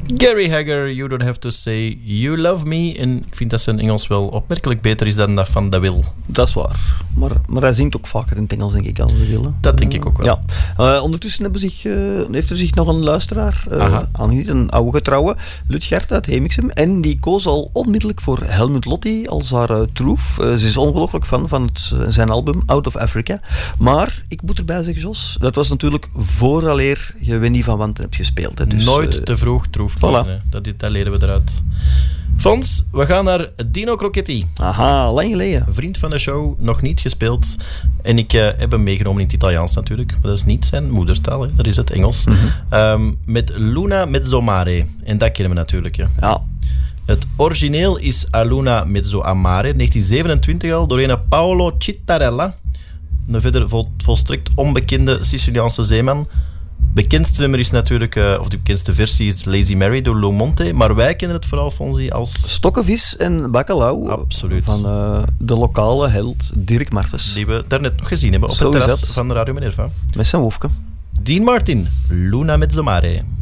Gary Hagger, You Don't Have To Say You Love Me. En ik vind dat zijn Engels wel opmerkelijk beter is dan dat van De Will. Dat is waar. Maar hij zingt ook vaker in het Engels, denk ik, als De Will. Dat denk ik ook wel. Ja. Ondertussen heeft er zich nog een luisteraar aangehuurd, een oude getrouwe, Lutgert uit Hemixem. En die koos al onmiddellijk voor Helmut Lotti als haar troef. Ze is ongelooflijk fan van zijn album Out of Africa. Maar ik moet erbij zeggen, Jos, dat was natuurlijk vooraleer je Wendy van Wanten hebt gespeeld. Hè. Dus, nooit te vroeg troef kiezen. Voilà. Dat leren we eruit. Fons, we gaan naar Dino Crocetti. Aha, lang geleden. Vriend van de show, nog niet gespeeld. En ik heb hem meegenomen in het Italiaans natuurlijk. Maar dat is niet zijn moederstaal, hè. Dat is het Engels. Met Luna Mezzo Mare. En dat kennen we natuurlijk. Hè. Ja. Het origineel is A Luna Mezzo Amare, 1927 al, door een Paolo Cittarella. Een verder volstrekt onbekende Siciliaanse zeeman. Bekendste nummer is natuurlijk, of de bekendste versie is Lazy Mary door Lou Monte, maar wij kennen het vooral, Fonzie, als... Stokkenvis en bacalhau. Absoluut. Van de lokale held Dirk Martens. Die we daarnet nog gezien hebben op het terras van Radio Minerva. Met zijn wolfke. Dean Martin, Luna Mezzo Mare.